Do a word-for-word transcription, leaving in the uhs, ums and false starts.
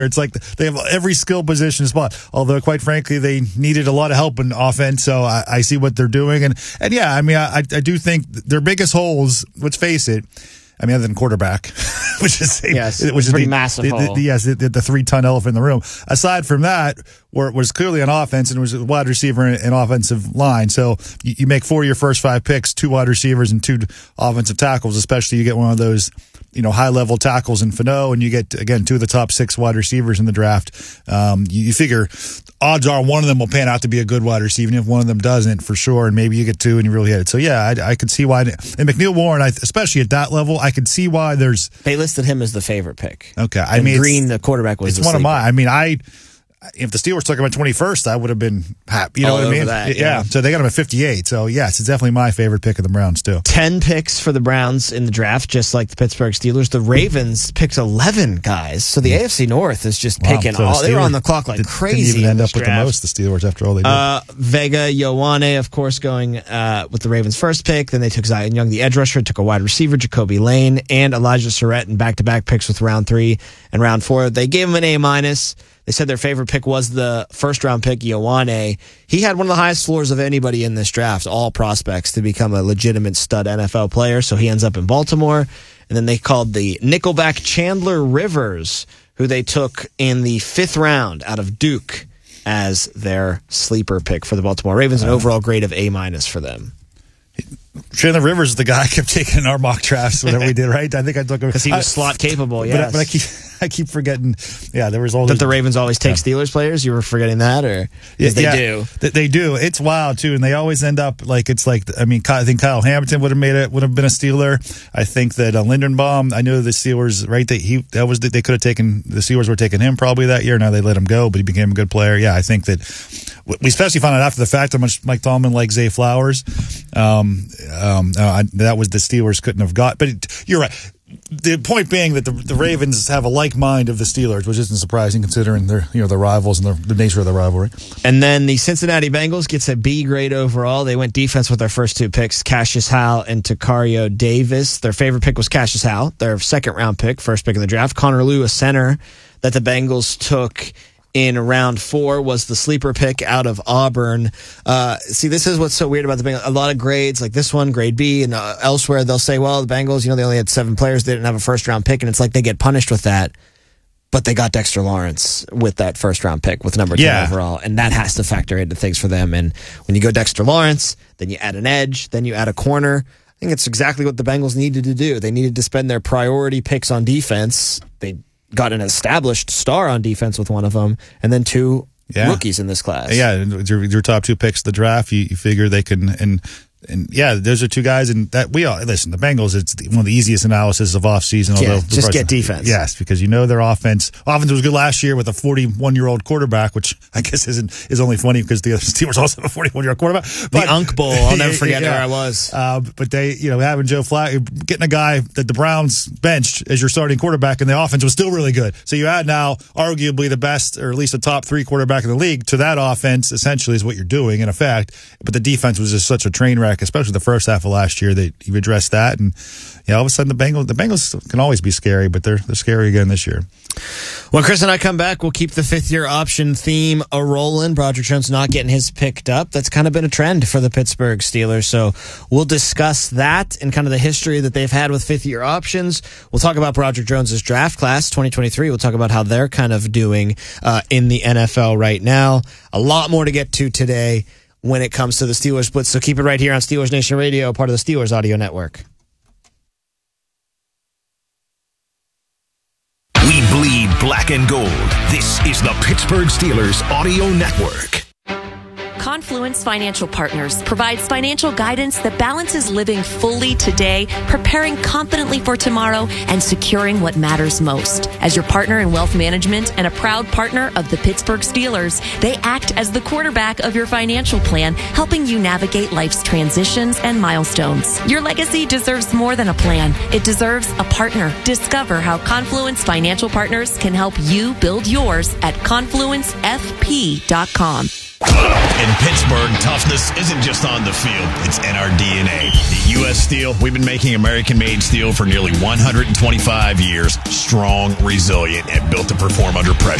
It's like they have every skill position spot. Although, quite frankly, they needed a lot of help in offense. So I, I see what they're doing, and and yeah, I mean, I I do think their biggest holes. Let's face it. I mean, other than quarterback, which is yes, which is pretty the, massive the, hole. the, yes, the, the three-ton elephant in the room. Aside from that, where it was clearly on offense and it was a wide receiver and an offensive line. So you, you make four of your first five picks, two wide receivers and two offensive tackles. Especially you get one of those, you know, high-level tackles in Fano, and you get again two of the top six wide receivers in the draft. Um, you, you figure odds are one of them will pan out to be a good wide receiver, and if one of them doesn't, for sure, and maybe you get two and you really hit it. So yeah, I, I could see why. And McNeil Warren, I, especially at that level, I could see why there's. They listed him as the favorite pick. Okay, I and mean, Green, the quarterback, was it's the one sleeper. of mine. I mean, I. If the Steelers took him at twenty-first, I would have been happy. You know All what I over mean? that, yeah. yeah. So they got him at fifty-eight. So yes, it's definitely my favorite pick of the Browns too. Ten picks for the Browns in the draft, just like the Pittsburgh Steelers. The Ravens picked eleven guys. So the A F C North is just Wow. picking So the all. They were Steelers on the clock like did- crazy. Didn't even in end this up with draft. the most. The Steelers after all they did. Uh, Vega Ioane, of course, going uh, with the Ravens' first pick. Then they took Zion Young, the edge rusher, took a wide receiver, Jacoby Lane, and Elijah Surratt in back-to-back picks with round three and round four. They gave him an A minus. They said their favorite pick was the first-round pick, Ioane. He had one of the highest floors of anybody in this draft, all prospects, to become a legitimate stud N F L player. So he ends up in Baltimore. And then they called the nickelback Chandler Rivers, who they took in the fifth round out of Duke, as their sleeper pick for the Baltimore Ravens, an overall grade of A minus for them. Chandler Rivers is the guy I kept taking in our mock drafts whenever we did, right? I think I took him Because he was I- slot capable, But, yes. but I keep I keep forgetting. Yeah, there was all that those, the Ravens always take Yeah. Steelers players? You were forgetting that? Or Yeah, they yeah, do? They, they do. It's wild too, and they always end up like it's like. I mean, I think Kyle Hamilton would have made it. Would have been a Steeler. I think that uh, Linderbaum. I know the Steelers. Right, that he that was they could have taken the Steelers were taking him probably that year. Now they let him go, but he became a good player. Yeah, I think that we especially found out after the fact how much Mike Tomlin liked Zay Flowers. Um, um, uh, I, that was the Steelers couldn't have got. But it, you're right. The point being that the, the Ravens have a like mind of the Steelers, which isn't surprising considering they're you know the rivals and the, the nature of the rivalry. And then the Cincinnati Bengals gets a B grade overall. They went defense with their first two picks, Cassius Howell and Takario Davis. Their favorite pick was Cassius Howell, their second round pick, first pick in the draft. Connor Lew, a center that the Bengals took in round four, was the sleeper pick out of Auburn. Uh, see, this is what's so weird about the Bengals. A lot of grades, like this one, grade B, and uh, elsewhere, they'll say, well, the Bengals, you know, they only had seven players. They didn't have a first-round pick, and it's like they get punished with that. But they got Dexter Lawrence with that first-round pick with number ten Yeah. overall, and that has to factor into things for them. And when you go Dexter Lawrence, then you add an edge, then you add a corner. I think it's exactly what the Bengals needed to do. They needed to spend their priority picks on defense. They got an established star on defense with one of them, and then two Yeah. rookies in this class. Yeah, your, your top two picks of the draft, you, you figure they can, and and yeah, those are two guys, and that we all listen. The Bengals, it's one of the easiest analysis of offseason. Yeah, Although just get defense. Yes, because you know their offense. Offense was good last year with a forty-one-year-old quarterback, which I guess isn't is only funny because the Steelers also have a forty-one-year-old quarterback. The Unk Bowl, I'll never forget Yeah. where I was. Uh, but they, you know, having Joe Flacco, getting a guy that the Browns benched as your starting quarterback, and the offense was still really good. So you add now arguably the best, or at least a top three quarterback in the league to that offense. Essentially, is what you're doing in effect. But the defense was just such a train wreck, especially the first half of last year, that you've addressed that, and yeah, all of a sudden the Bengals, the Bengals can always be scary, but they're they're scary again this year. When Chris and I come back, we'll keep the fifth-year option theme a rolling. Broderick Jones not getting his picked up. That's kind of been a trend for the Pittsburgh Steelers. So we'll discuss that and kind of the history that they've had with fifth-year options. We'll talk about Broderick Jones's draft class, twenty twenty-three. We'll talk about how they're kind of doing uh, in the N F L right now. A lot more to get to today when it comes to the Steelers Blitz. So keep it right here on Steelers Nation Radio, part of the Steelers Audio Network. We bleed black and gold. This is the Pittsburgh Steelers Audio Network. Confluence Financial Partners provides financial guidance that balances living fully today, preparing confidently for tomorrow, and securing what matters most. As your partner in wealth management and a proud partner of the Pittsburgh Steelers, they act as the quarterback of your financial plan, helping you navigate life's transitions and milestones. Your legacy deserves more than a plan. It deserves a partner. Discover how Confluence Financial Partners can help you build yours at confluence f p dot com. In Pittsburgh, toughness isn't just on the field, it's in our D N A. At U S Steel, we've been making American-made steel for nearly one hundred twenty-five years, strong, resilient, and built to perform under pressure.